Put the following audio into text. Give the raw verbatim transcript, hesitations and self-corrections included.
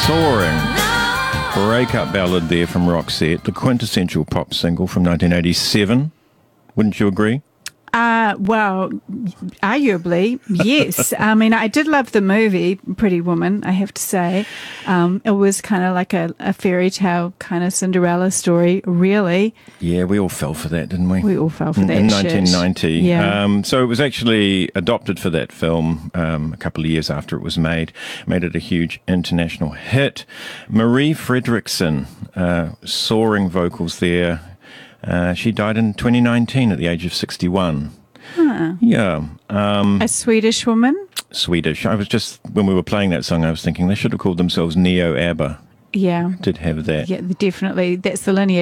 Soaring. Breakup ballad there from Roxette, the quintessential pop single from nineteen eighty-seven. Wouldn't you agree? Uh, well, arguably, yes. I mean, I did love the movie Pretty Woman, I have to say. Um, it was kind of like a, a fairy tale kind of Cinderella story, really. Yeah, we all fell for that, didn't we? We all fell for in, that in shit. nineteen ninety. Yeah. Um, so it was actually adopted for that film um, a couple of years after it was made. Made it a huge international hit. Marie Fredriksson, uh, soaring vocals there. Uh, she died in twenty nineteen at the age of sixty-one. Huh. Yeah. Um, A Swedish woman? Swedish. I was just, when we were playing that song, I was thinking they should have called themselves Neo ABBA. Yeah. Did have that. Yeah, definitely. That's the lineage.